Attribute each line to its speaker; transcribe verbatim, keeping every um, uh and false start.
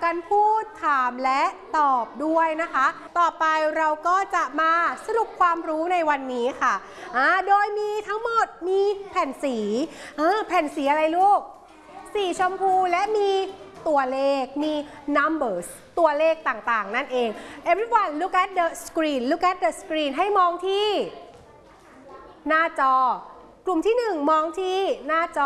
Speaker 1: การพูดถามและตอบด้วยนะคะต่อไปเราก็จะมาสรุปความรู้ในวันนี้ค่ะอ่าโดยมีทั้งหมดมีแผ่นสีอ่าแผ่นสีอะไรลูกสีชมพูและมีตัวเลขมี numbers ตัวเลขต่างๆนั่นเอง everyone look at the screen look at the screen ให้มองที่หน้าจอกลุ่มที่หนึ่งมองที่หน้าจอ